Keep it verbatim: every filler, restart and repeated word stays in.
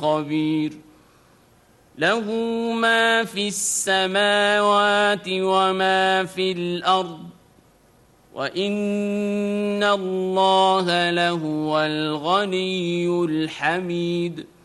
خبير له ما في السماوات وما في الأرض وإن الله لهو الغني الحميد